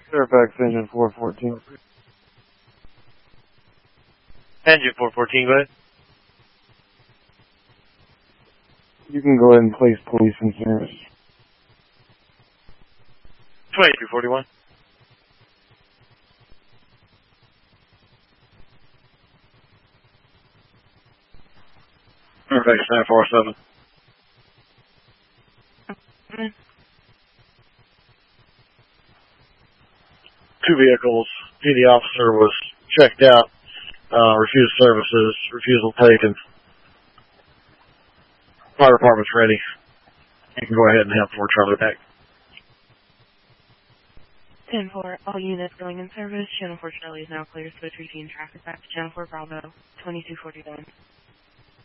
Fairfax engine 414. Engine 414, go ahead. You can go ahead and place police in service. 2241. Fairfax 947. Two vehicles. PD officer was checked out, refused services, refusal taken. Fire department's ready. You can go ahead and have 4 Charlie back. 10-4, all units going in service. Channel 4 Charlie is now clear. Switch routine traffic back to Channel 4 Bravo, 2241.